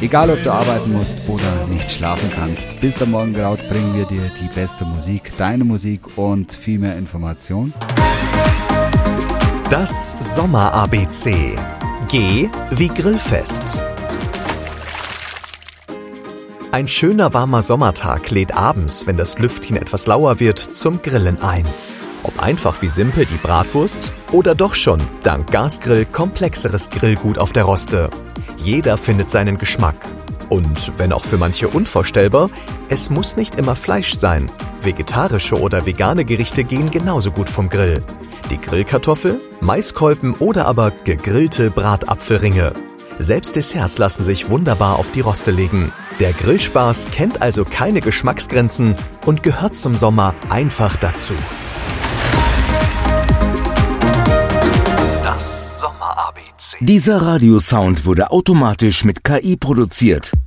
Egal, ob du arbeiten musst oder nicht schlafen kannst. Bis der Morgen graut, bringen wir dir die beste Musik, deine Musik und viel mehr Information. Das Sommer-ABC. G wie Grillfest. Ein schöner warmer Sommertag lädt abends, wenn das Lüftchen etwas lauer wird, zum Grillen ein. Ob einfach wie simpel die Bratwurst oder doch schon, dank Gasgrill, komplexeres Grillgut auf der Roste. Jeder findet seinen Geschmack. Und wenn auch für manche unvorstellbar, es muss nicht immer Fleisch sein. Vegetarische oder vegane Gerichte gehen genauso gut vom Grill. Die Grillkartoffel, Maiskolben oder aber gegrillte Bratapfelringe. Selbst Desserts lassen sich wunderbar auf die Roste legen. Der Grillspaß kennt also keine Geschmacksgrenzen und gehört zum Sommer einfach dazu. Das Sommer-ABC. Dieser Radiosound wurde automatisch mit KI produziert.